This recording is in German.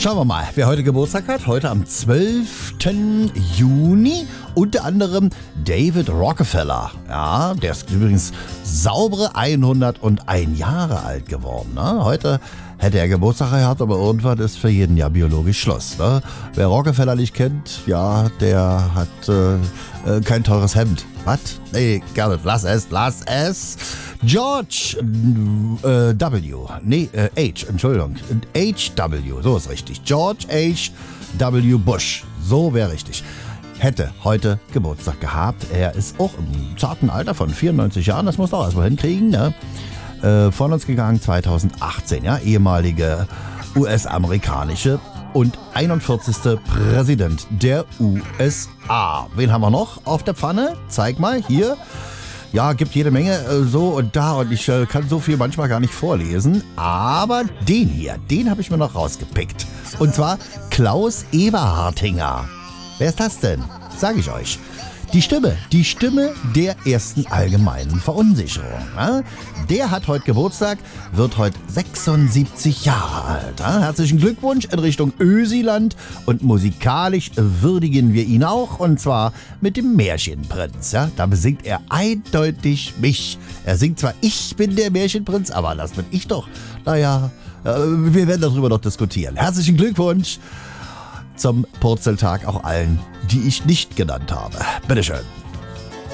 Schauen wir mal, wer heute Geburtstag hat. Heute am 12. Juni. Unter anderem David Rockefeller. Ja, der ist übrigens saubere 101 Jahre alt geworden. Ne? Heute hätte er Geburtstag gehabt, aber irgendwann ist für jeden Jahr biologisch Schluss. Ne? Wer Rockefeller nicht kennt, ja, der hat kein teures Hemd. Was? Nee, gar nicht. Lass es. George Entschuldigung. H.W., so ist richtig. George H.W. Bush, so wäre richtig. Hätte heute Geburtstag gehabt. Er ist auch im zarten Alter von 94 Jahren, das muss er auch erstmal hinkriegen, ne? Von uns gegangen 2018, ja, ehemalige US-amerikanische und 41. Präsident der USA. Wen haben wir noch auf der Pfanne? Zeig mal, hier. Ja, gibt jede Menge so und da und ich kann so viel manchmal gar nicht vorlesen. Aber den hier, den habe ich mir noch rausgepickt. Und zwar Klaus Eberhartinger. Wer ist das denn? Sag ich euch. Die Stimme der ersten allgemeinen Verunsicherung. Ja? Der hat heute Geburtstag, wird heute 76 Jahre alt. Ja? Herzlichen Glückwunsch in Richtung Ösiland und musikalisch würdigen wir ihn auch und zwar mit dem Märchenprinz. Ja? Da besingt er eindeutig mich. Er singt zwar Ich bin der Märchenprinz, aber das bin ich doch. Naja, wir werden darüber noch diskutieren. Herzlichen Glückwunsch zum Purzeltag auch allen, die ich nicht genannt habe. Bitteschön.